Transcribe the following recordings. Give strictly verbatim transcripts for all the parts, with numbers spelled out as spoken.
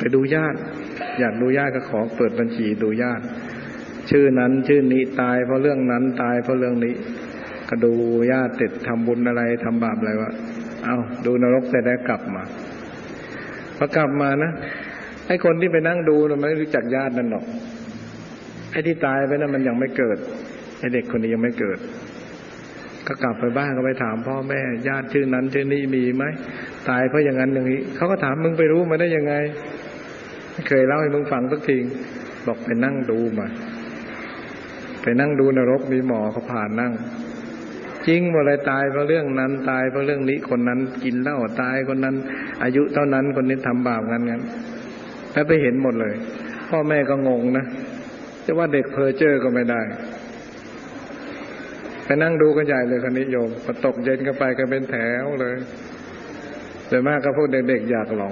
ดูญาติอยากดูญาติก็ขอเปิดบัญชีดูญาติชื่อนั้นชื่อนี้ตายเพราะเรื่องนั้นตายเพราะเรื่องนี้ก็ดูญาติติดทำบุญอะไรทำบาปอะไรวะเอาดูนรกเสร็จแล้วกลับมาพอกลับมานะไอ้คนที่ไปนั่งดูมันไม่รู้จักญาตินั่นหรอกไอ้ที่ตายไปนั้นมันยังไม่เกิดไอ้เด็กคนนี้ยังไม่เกิดก็กลับไปบ้านก็ไปถามพ่อแม่ญาติชื่อนั้นชื่อนี้มีไหมตายเพราะอย่างนั้นอย่างนี้เขาก็ถามมึงไปรู้มาได้ยังไงไม่เคยเล่าให้มึงฟังสักทีบอกไปนั่งดูมาไปนั่งดูนรกมีหมอเขาผ่านนั่งจริงหมดเลยตายเพราะเรื่องนั้นตายเพราะเรื่องนี้คนนั้นกินเหล้าตายคนนั้นอายุเท่านั้นคนนี้ทำบาปงั้นงั้นแล้วไปเห็นหมดเลยพ่อแม่ก็งงนะจะว่าเด็กเพ้อเจ้อก็ไม่ได้ไปนั่งดูกันใหญ่เลยคนนี้โยมพอตกเย็นก็ไปกันเป็นแถวเลยโดยมากก็พวกเด็กๆอยากลอง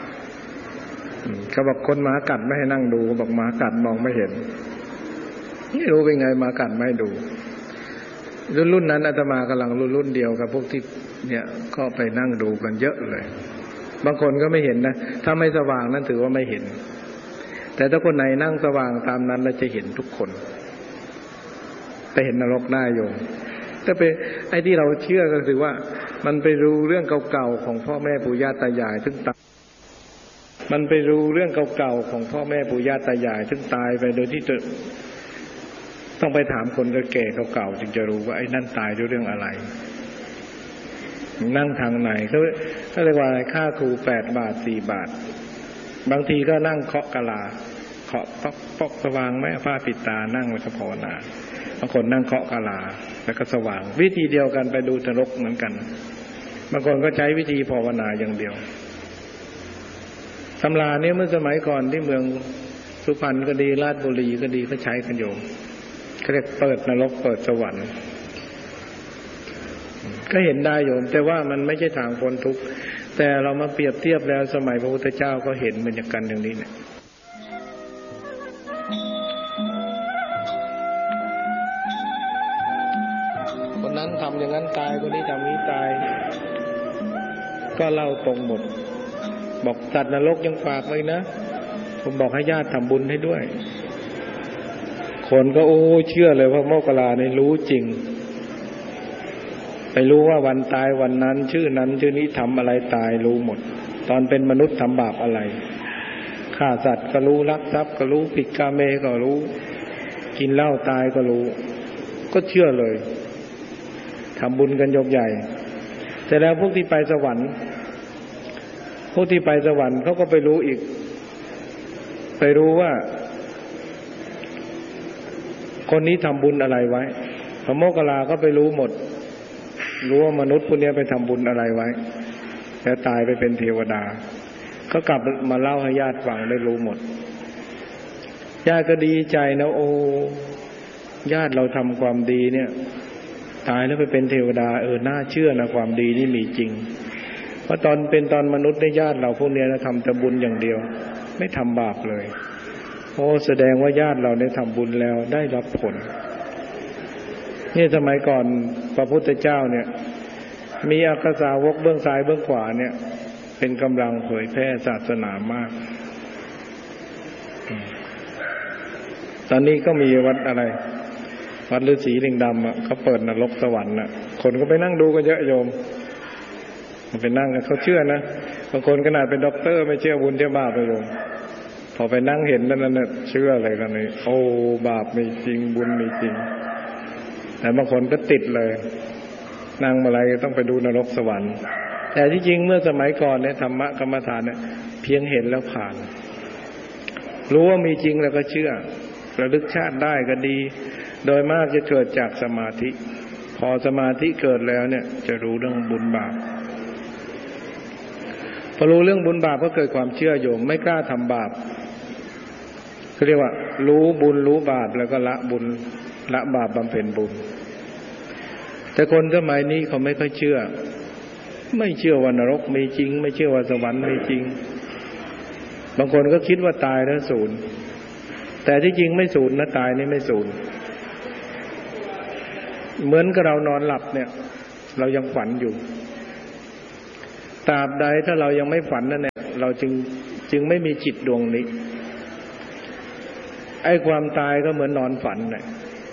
เขาบอกคนหมากัดไม่ให้นั่งดูเขาบอกหมากัดมองไม่เห็นไม่รู้เป็นไงหมากัดไม่ดูรุ่นรุ่นนั้นอาตมากำลังรุ่นรุ่นเดียวกับพวกที่เนี่ยก็ไปนั่งดูกันเยอะเลยบางคนก็ไม่เห็นนะถ้าไม่สว่างนั้นถือว่าไม่เห็นแต่ถ้าคนไหนนั่งสว่างตามนั้นเราจะเห็นทุกคนไปเห็นนรกหน้าโยมแต่ไปไอ้ที่เราเชื่อก็คือว่ามันไปรู้เรื่องเก่าๆของพ่อแม่ปู่ย่าตายายซึ่งตายมันไปรู้เรื่องเก่าๆของพ่อแม่ปู่ย่าตายายซึ่งตายไปโดยที่ต้องไปถามคนแก่ๆเก่าๆจึงจะรู้ว่าไอ้นั่นตายด้วยเรื่องอะไรนั่งทางไหนเขาเขาเรียกว่าอะไรค่าครูแปดบาทสี่บาทบางทีก็นั่งเคาะกะลาเคาะป๊อกป๊อกสว่างไหมผ้าปิดตานั่งแล้วก็ภาวนาบางคนนั่งเคาะกะลาแล้วก็สว่างวิธีเดียวกันไปดูนรกเหมือนกันบางคนก็ใช้วิธีภาวนาอย่างเดียวตำราเนี่ยเมื่อสมัยก่อนที่เมืองสุพรรณก็ดีราชบุรีก็ดีเขาใช้กันโยมเขาเรียกเปิดนรกเปิดสวรรค์ก็เห็นได้โยมแต่ว่ามันไม่ใช่ทางพ้นทุกข์แต่เรามาเปรียบเทียบแล้วสมัยพระพุทธเจ้าก็เห็นเหมือนกันอย่างนี้เนี่ยคนนั้นทำอย่างนั้นตายคนนี้ทำนี้ตายก็เล่าตรงหมดบอกสัตว์นรกยังฝากไว้นะผมบอกให้ญาติทำบุญให้ด้วยคนก็โอ้เชื่อเลยว่าโมคคัลลาเนี่ยรู้จริงไปรู้ว่าวันตายวันนั้นชื่อนั้นชื่อนี้ทำอะไรตายรู้หมดตอนเป็นมนุษย์ทำบาปอะไรฆ่าสัตว์ก็รู้ลักทรัพย์ก็รู้ผิดกาเมก็รู้กินเหล้าตายก็รู้ก็เชื่อเลยทำบุญกันยกใหญ่แต่แล้วพวกที่ไปสวรรค์พวกที่ไปสวรรค์เขาก็ไปรู้อีกไปรู้ว่าคนนี้ทำบุญอะไรไว้พระโมคคัลลาก็ไปรู้หมดรู้ว่ามนุษย์พวกนี้ไปทำบุญอะไรไว้แล้วตายไปเป็นเทวดาก็กลับมาเล่าให้ญาติฟังได้รู้หมดญาติก็ดีใจนะโอ้ญาติเราทำความดีเนี่ยตายแล้วไปเป็นเทวดาเออน่าเชื่อนะความดีนี่มีจริงเพราะตอนเป็นตอนมนุษย์ในญาติเราพวกนี้นะทำแต่บุญอย่างเดียวไม่ทำบาปเลยโอ้แสดงว่าญาติเราได้ทำบุญแล้วได้รับผลนี่สมัยก่อนพระพุทธเจ้าเนี่ยมีอัครสาวกเบื้องซ้ายเบื้องขวาเนี่ยเป็นกำลังเผยแพร่ศาสนามากตอนนี้ก็มีวัดอะไรวัดฤาษีลิงดำอ่ะเขาเปิดนรกสวรรค์น่ะคนก็ไปนั่งดูกันเยอะโยมมันไปนั่งกันเขาเชื่อนะบางคนขนาดเป็นด็อกเตอร์ไม่เชื่อบุญเชื่อบาปเลยโยมพอไปนั่งเห็นนั่นน่ะเชื่ออะไรกันนี่โอ้บาปมีจริงบุญมีจริงแต่บางคนก็ติดเลยนั่งอะไรต้องไปดูนรกสวรรค์แต่ที่จริงเมื่อสมัยก่อนเนี่ยธรรมะกรรมฐานเนี่ยเพียงเห็นแล้วผ่านรู้ว่ามีจริงแล้วก็เชื่อระลึกชาติได้ก็ดีโดยมากจะเกิดจากสมาธิพอสมาธิเกิดแล้วเนี่ยจะรู้เรื่องบุญบาปพอรู้เรื่องบุญบาปก็เกิดความเชื่อโยมไม่กล้าทำบาปเขาเรียกว่ารู้บุญรู้บาปแล้วก็ละบุญละบาปบำเพ็ญบุญแต่คนสมัยนี้เขาไม่ค่อยเชื่อไม่เชื่อว่านรกมีจริงไม่เชื่อว่าสวรรค์มีจริงบางคนก็คิดว่าตายแล้วศูนย์แต่ที่จริงไม่ศูนย์นะตายนี่ไม่ศูนย์เหมือนกับเรานอนหลับเนี่ยเรายังฝันอยู่ตราบใดถ้าเรายังไม่ฝันนั่นแหละเราจึงจึงไม่มีจิตดวงนี้ไอ้ความตายก็เหมือนนอนฝันน่ะ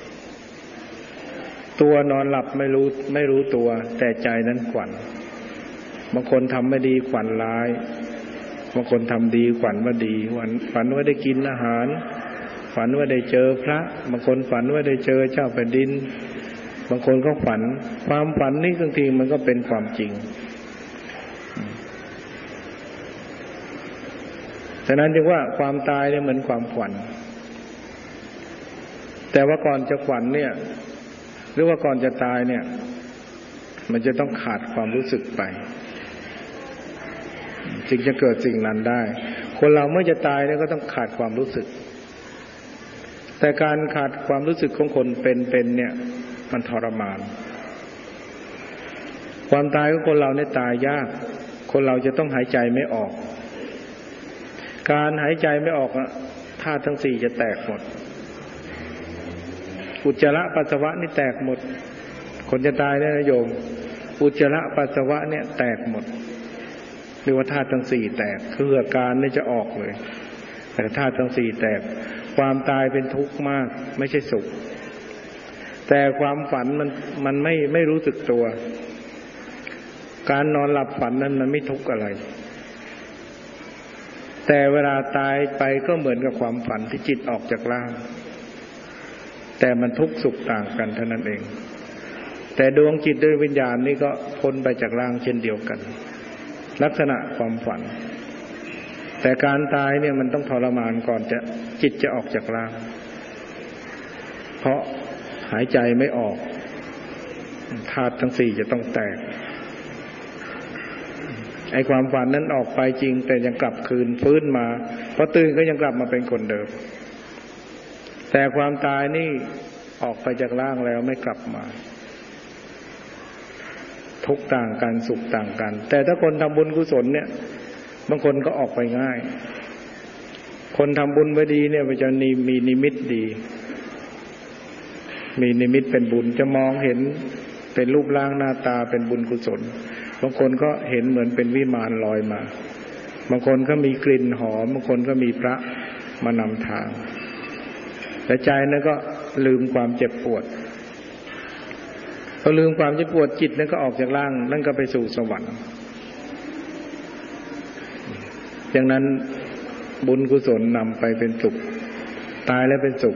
ตัวนอนหลับไม่รู้ไม่รู้ตัวแต่ใจนั้นขวัญบางคนทำไม่ดีขวัญร้ายบางคนทำดีขวัญว่าดีฝันว่าได้กินอาหารฝันว่าได้เจอพระบางคนฝันว่าได้เจอเจ้าแผ่นดินบางคนก็ฝันความฝันนี่บางทีมันก็เป็นความจริงฉะนั้นจึงว่าความตายเนี่ยเหมือนความฝันแต่ว่าก่อนจะฝันเนี่ยหรือว่าก่อนจะตายเนี่ยมันจะต้องขาดความรู้สึกไปจึงจะเกิดสิ่งนั้นได้คนเราเมื่อจะตายเนี่ยก็ต้องขาดความรู้สึกแต่การขาดความรู้สึกของคนเป็นๆเนี่ยมันทรมานความตายของคนเราเนี่ยตายยากคนเราจะต้องหายใจไม่ออกการหายใจไม่ออกธาตุทั้งสี่จะแตกหมดอุจจาระปัสสาวะนี่แตกหมดคนจะตายเนี่ยนะโยมอุจจาระปัสสาวะเนี่ยแตกหมดหรือว่าธาตุทั้งสี่แตกคืออาการนี่จะออกเลยแต่ธาตุทั้งสี่แตกความตายเป็นทุกข์มากไม่ใช่สุขแต่ความฝันมันมันไม่ไม่รู้สึกตัวการนอนหลับฝันนั้นมันไม่ทุกข์อะไรแต่เวลาตายไปก็เหมือนกับความฝันที่จิตออกจากร่างแต่มันทุกข์สุขต่างกันเท่านั้นเองแต่ดวงจิตด้วยวิญญาณนี่ก็พ้นไปจากร่างเช่นเดียวกันลักษณะความฝันแต่การตายเนี่ยมันต้องทรมานก่อนจะจิตจะออกจากร่างเพราะหายใจไม่ออกธาตุทั้งสี่จะต้องแตกไอ้ความฝันนั้นออกไปจริงแต่ยังกลับคืนฟื้นมาพอตื่นก็ยังกลับมาเป็นคนเดิมแต่ความตายนี่ออกไปจากร่างแล้วไม่กลับมาทุกต่างกันสุขต่างกันแต่ถ้าคนทำบุญกุศลเนี่ยบางคนก็ออกไปง่ายคนทำบุญไว้ดีเนี่ยมันจะมีนิมิตดีมีนิมิตเป็นบุญจะมองเห็นเป็นรูปร่างหน้าตาเป็นบุญกุศลบางคนก็เห็นเหมือนเป็นวิมานลอยมาบางคนก็มีกลิ่นหอมบางคนก็มีพระมานำทางแต่ใจนั้นก็ลืมความเจ็บปวดพอลืมความเจ็บปวดจิตนั้นก็ออกจากร่างนั่นก็ไปสู่สวรรค์อย่างนั้นบุญกุศลนำไปเป็นสุขตายแล้วเป็นสุข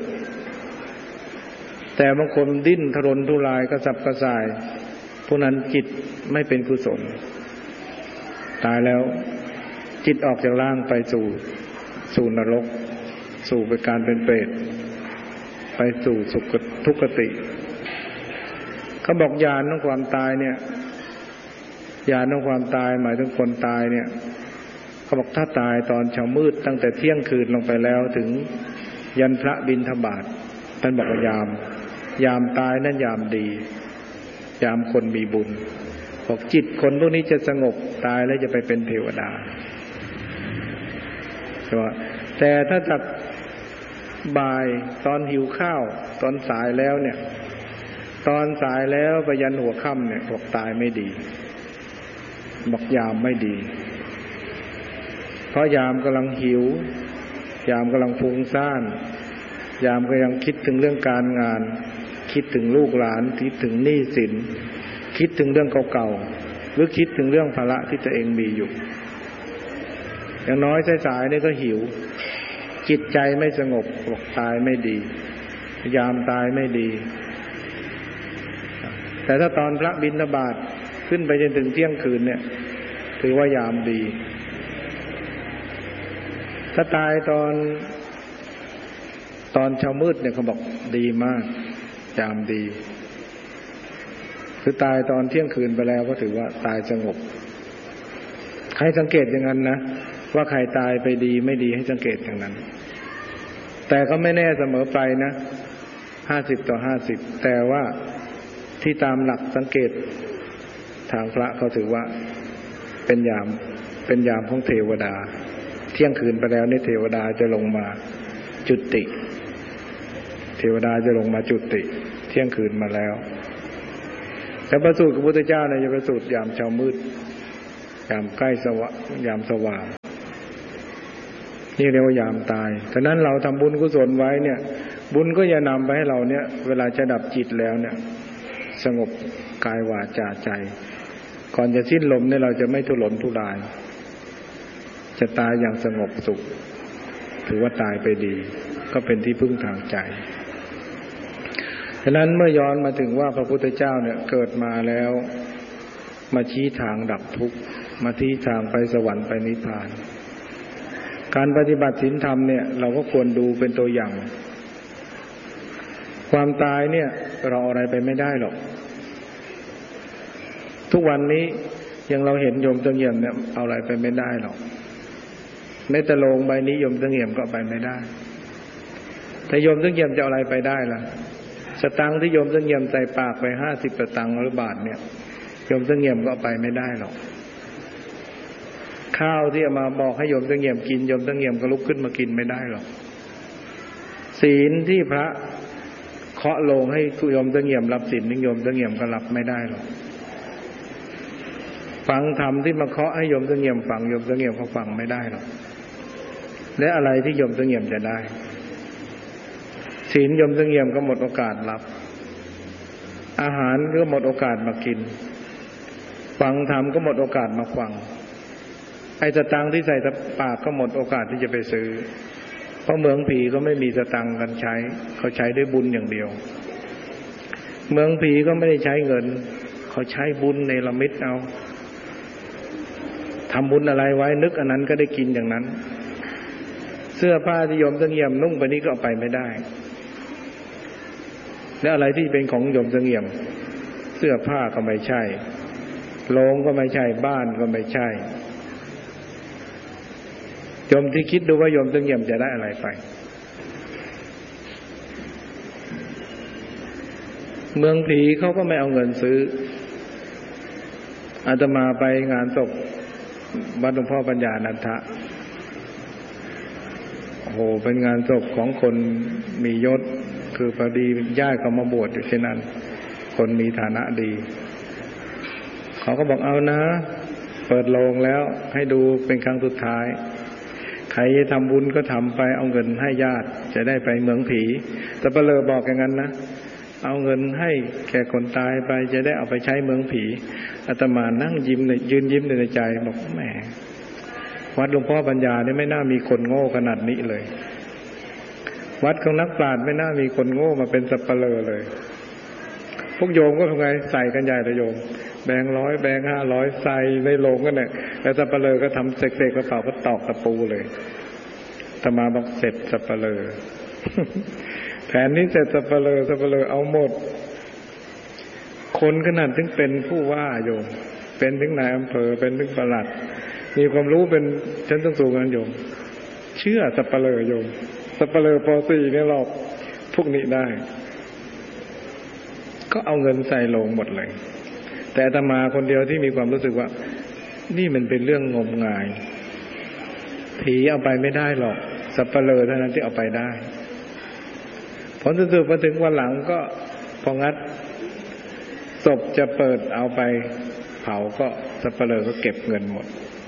แต่บางคนดิ้นทรนทุรายกระสับกระส่ายพวกนั้นจิตไม่เป็นกุศลตายแล้วจิตออกจากร่างไปสู่สู่นรกสู่ไปการเป็นเปรตไปสู่สุคทุกขติเขาบอกญาณของความตายเนี่ยญาณของความตายหมายถึงคนตายเนี่ยเขาบอกถ้าตายตอนเช้ามืดตั้งแต่เที่ยงคืนลงไปแล้วถึงยันพระบิณฑบาตท่านบอกว่ายามยามตายนั่นยามดียามคนมีบุญบอกจิตคนพวกนี้จะสงบตายแล้วจะไปเป็นเทวดาใช่ไหมแต่ถ้าจัดบ่ายตอนหิวข้าวตอนสายแล้วเนี่ยตอนสายแล้วไปยันหัวค่ำเนี่ยบอกตายไม่ดีบอกยามไม่ดีเพราะยามกำลังหิวยามกำลังฟุ้งซ่านยามก็ยังคิดถึงเรื่องการงานคิดถึงลูกหลานคิดถึงหนี้สินคิดถึงเรื่องเก่าๆหรือคิดถึงเรื่องภาระที่ตัวเองมีอยู่อย่างน้อยสายๆนี่ก็หิวจิตใจไม่สงบบอกตายไม่ดียามตายไม่ดีแต่ถ้าตอนพระบิณฑบาตขึ้นไปจนถึงเที่ยงคืนเนี่ยถือว่ายามดีถ้าตายตอนตอนเช้ามืดเนี่ยเขาบอกดีมากยามดีคือตายตอนเที่ยงคืนไปแล้วก็ถือว่าตายสงบใครสังเกตอย่างนั้นนะว่าใครตายไปดีไม่ดีให้สังเกตอย่างนั้นแต่ก็ไม่แน่เสมอไปนะห้าสิบต่อห้าสิบแต่ว่าที่ตามหลักสังเกตทางพระเขาถือว่าเป็นยามเป็นยามของเทวดาเที่ยงคืนไปแล้วนี่เทวดาจะลงมาจุติเทวดาจะลงมาจุติเที่ยงคืนมาแล้วแต่ประสูติของพระพุทธเจ้าเนี่ยจะประสูติยามเช้ามืดยามใกล้สว่างยามสว่างนี่เรียกว่ายามตายฉะนั้นเราทำบุญกุศลไว้เนี่ยบุญก็จะนำไปให้เราเนี่ยเวลาจะดับจิตแล้วเนี่ยสงบกายวาจาใจก่อนจะสิ้นลมเนี่ยเราจะไม่ทุรนทุรายจะตายอย่างสงบสุขถือว่าตายไปดีก็เป็นที่พึ่งทางใจฉะนั้นเมื่อย้อนมาถึงว่าพระพุทธเจ้าเนี่ยเกิดมาแล้วมาชี้ทางดับทุกข์มาชี้ทางไปสวรรค์ไปนิพพานการปฏิบัติศีลธรรมเนี่ยเราก็ควรดูเป็นตัวอย่างความตายเนี่ยเราอะไรไปไม่ได้หรอกทุกวันนี้ยังเราเห็นโยมเสงี่ยมเนี่ยเอาอะไรไปไม่ได้หรอกแม้แต่โลงใบนี้โยมเสงี่ยมก็ไปไม่ได้แต่โยมเสงี่ยมจะเอาอะไรไปได้ล่ะสตังค์ที่โยมเสงี่ยมใส่ปากไปห้าสิบสตังค์หรือบาทเนี่ยโยมเสงี่ยมก็เอาไปไม่ได้หรอกข้าวที่เอามาบอกให้โยมเสงี่ยมกินโยมเสงี่ยมก็ลุกขึ้นมากินไม่ได้หรอกศีลที่พระเคาะลงให้โยมเสงี่ยมรับศีลโยมเสงี่ยมก็รับไม่ได้หรอกฟังธรรมที่มาเคาะให้โยมเสงี่ยมฟังโยมเสงี่ยมก็ฟังไม่ได้หรอกและอะไรที่โยมเสงี่ยมจะได้ศีลโยมเสงี่ยมก็หมดโอกาสรับอาหารก็หมดโอกาสมากินฟังธรรมก็หมดโอกาสมาฟังไอ้สตังค์ที่ใส่ปากก็หมดโอกาสที่จะไปซื้อเพราะเมืองผีก็ไม่มีสตังค์กันใช้เขาใช้ด้วยบุญอย่างเดียวเมืองผีก็ไม่ได้ใช้เงินเขาใช้บุญในละมิตเอาทำบุญอะไรไว้นึกอันนั้นก็ได้กินอย่างนั้นเสื้อผ้าที่โยมเสงี่ยมนุ่งไปนี้ก็เอาไปไม่ได้แล้วอะไรที่เป็นของโยมเสงี่ยมเสื้อผ้าก็ไม่ใช่โลงก็ไม่ใช่บ้านก็ไม่ใช่โยมที่คิดดูว่าโยมเสงี่ยมจะได้อะไรไปเมืองผีเขาก็ไม่เอาเงินซื้ออาตมาไปงานศพวัดหลวงพ่อปัญญานันทะโอ้โหเป็นงานศพของคนมียศคือพอดีญาติเขามาบวชอยู่ที่นั่นคนมีฐานะดีเขาก็บอกเอานะเปิดโรงแล้วให้ดูเป็นครั้งสุดท้ายใครทำบุญก็ทำไปเอาเงินให้ญาติจะได้ไปเมืองผีแต่เปลอบอกอย่างนั้นนะเอาเงินให้แก่คนตายไปจะได้เอาไปใช้เมืองผีอาตมานั่งยิ้มในยืนยิ้มในใจบอกแหมวัดหลวงพ่อปัญญาเนี่ยไม่น่ามีคนโง่ขนาดนี้เลยวัดของนักปราชญ์ไม่น่ามีคนโง่มาเป็นสัปเหร่อเลยพวกโยมก็ทำไงใส่กันใหญ่เลยโยมแบงร้อยแบงห้าร้อยใส่ในโลงกันเนี่ยแล้วสัปเหร่อก็ทำเสกๆกระเป๋าก็ตอกตะปูเลยอาตมาบอกเสร็จสัปเหร่อแผนนี้เสร็จสัปเหร่อสัปเหร่อเอาหมดคนขนาดถึงเป็นผู้ว่าโยมเป็นถึงนายอำเภอเป็นถึงปลัดมีความรู้เป็นชั้นสูงๆกันโยมเชื่อสัปเหร่อโยมสัปเหร่อปอสี่เนี่ยหลอกพวกนี้ได้ก็เอาเงินใส่โลงหมดเลยแต่อาตมาคนเดียวที่มีความรู้สึกว่านี่มันเป็นเรื่องงมงายผีเอาไปไม่ได้หรอกสัปเหร่อเท่านั้นที่เอาไปได้ผลสุดท้ายมาถึงวันหลังก็พองัดศพจะเปิดเอาไปเผาก็สัปเหร่อก็เก็บเงินหมด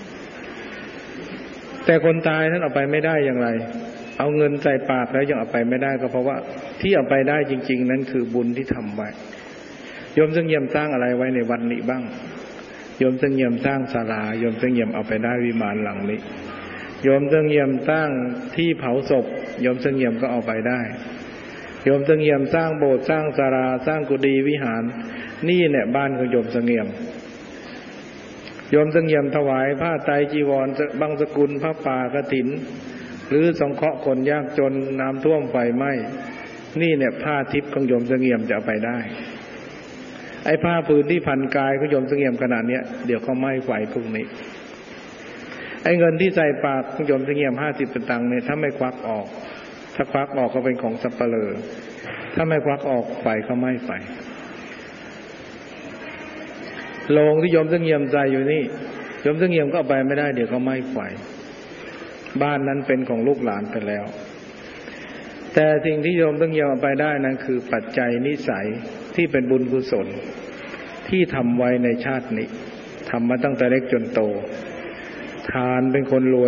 แต่คนตายนั้นเอาไปไม่ได้อย่างไรเอาเงินใส่ปากแล้วยังเอาไปไม่ได้ก็เพราะว่าที่เอาไปได้จริงๆนั้นคือบุญที่ทำไว้โยมเสงี่ยมสร้างอะไรไว้ในวันนี้บ้างโยมเสงี่ยมสร้างศาลาโยมเสงี่ยมเอาไปได้วิมานหลังนี้โยมเสงี่ยมสร้างที่เผาศพโยมเสงี่ยมก็เอาไปได้โยมเสงี่ยมสร้างโบสถ์สร้างศาลาสร้างกุฏิวิหารนี่เนี่ยบ้านของโยมเสงี่ยมโยมเสงี่ยมถวายผ้าไตรจีวรบังสกุลพระป่ากฐินหรือสงเคราะห์คนยากจนน้ำท่วมไฟไหม้นี่เนี่ยผ้าทิพย์ของโยมเสงี่ยมจะเอาไปได้ไอ้ผ้าผืนที่พันกายของโยมเสงี่ยมขนาดเนี้ยเดี๋ยวเขาไหม้ไฟพวกนี้ไอ้เงินที่ใส่ปากของโยมเสงี่ยมห้าสิบสตางค์เนี่ยถ้าไม่ควักออกถ้าควักออกก็เป็นของสัปเหร่อถ้าไม่ควักออกไฟก็ไหม้ไฟโลงที่โยมเสงี่ยมใส่อยู่นี่โยมเสงี่ยมก็เอาไปไม่ได้เดี๋ยวก็ไหม้ไฟบ้านนั้นเป็นของลูกหลานไปแล้วแต่สิ่งที่โยมเสงี่ยมเอาไปได้นั้นคือปัจจัยนิสัยที่เป็นบุญกุศลที่ทำไว้ในชาตินี้ทำมาตั้งแต่เล็กจนโตทานเป็นคนรวย